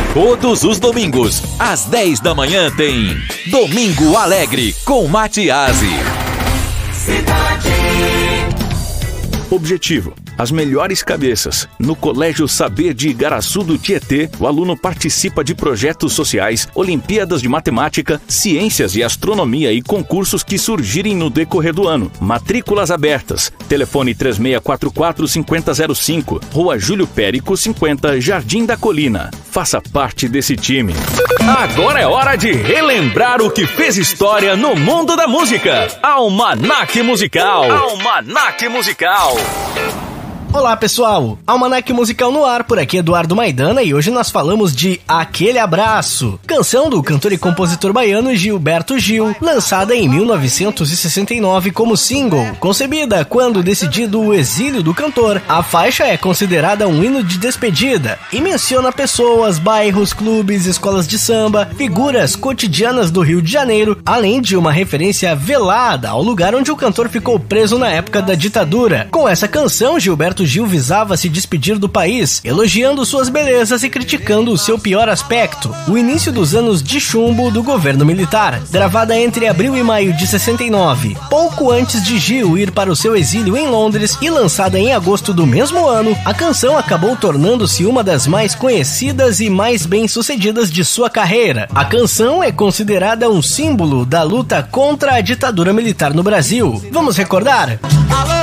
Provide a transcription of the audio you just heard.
Todos os domingos, às 10 da manhã, tem Domingo Alegre com Matiasi. Objetivo: as melhores cabeças. No Colégio Saber de Igaraçu do Tietê, o aluno participa de projetos sociais, Olimpíadas de Matemática, Ciências e Astronomia e concursos que surgirem no decorrer do ano. Matrículas abertas. Telefone 3644-5005, Rua Júlio Périco 50, Jardim da Colina. Faça parte desse time. Agora é hora de relembrar o que fez história no mundo da música. Almanaque Musical. Almanaque Musical. Olá pessoal, Almanaque Musical no ar, por aqui Eduardo Maidana e hoje nós falamos de Aquele Abraço, canção do cantor e compositor baiano Gilberto Gil, lançada em 1969 como single. Concebida quando decidido o exílio do cantor, a faixa é considerada um hino de despedida e menciona pessoas, bairros, clubes, escolas de samba, figuras cotidianas do Rio de Janeiro, além de uma referência velada ao lugar onde o cantor ficou preso na época da ditadura. Com essa canção, Gilberto Gil visava se despedir do país, elogiando suas belezas e criticando o seu pior aspecto, o início dos anos de chumbo do governo militar. Gravada entre abril e maio de 69, pouco antes de Gil ir para o seu exílio em Londres e lançada em agosto do mesmo ano, a canção acabou tornando-se uma das mais conhecidas e mais bem-sucedidas de sua carreira. A canção é considerada um símbolo da luta contra a ditadura militar no Brasil. Vamos recordar?